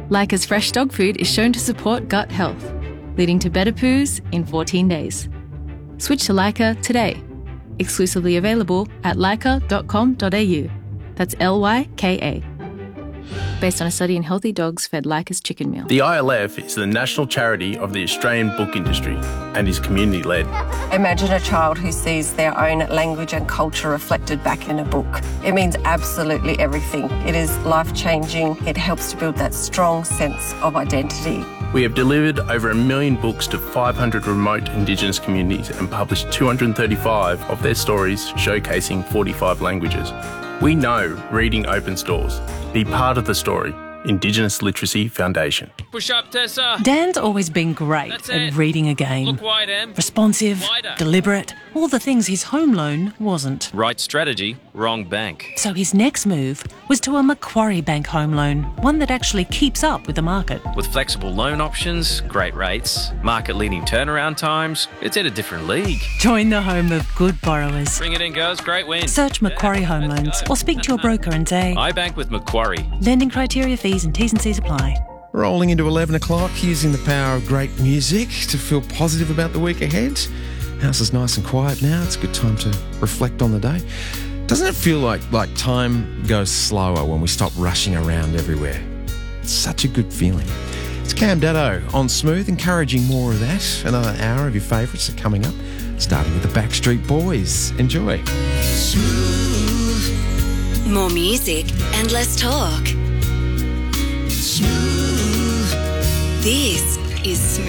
Leica's fresh dog food is shown to support gut health, leading to better poos in 14 days. Switch to Leica today. Exclusively available at leica.com.au. That's Lyka. Based on a study in healthy dogs fed Leica's chicken meal. The ILF is the national charity of the Australian book industry and is community-led. Imagine a child who sees their own language and culture reflected back in a book. It means absolutely everything. It is life-changing. It helps to build that strong sense of identity. We have delivered over 1 million books to 500 remote Indigenous communities and published 235 of their stories showcasing 45 languages. We know reading opens doors. Be part of the story. Indigenous Literacy Foundation. Push up, Tessa. Dan's always been great at reading a game. Look wide, Em. Responsive, Wider. deliberate, all the things his home loan wasn't. Right strategy, wrong bank. So his next move was to a Macquarie Bank home loan, one that actually keeps up with the market. With flexible loan options, great rates, market-leading turnaround times, it's in a different league. Join the home of good borrowers. Bring it in, girls. Great win. Search Macquarie Home Loans or speak to your broker and say, I bank with Macquarie. lending criteria, fees and T's and C's apply. Rolling into 11 o'clock, using the power of great music to feel positive about the week ahead. House is nice and quiet now. It's a good time to reflect on the day. Doesn't it feel like time goes slower when we stop rushing around everywhere? It's such a good feeling. It's Cam Daddo on Smooth, encouraging more of that. Another hour of your favourites are coming up, starting with the Backstreet Boys. Enjoy. Smooth. More music and less talk. Smooth. This is Smooth.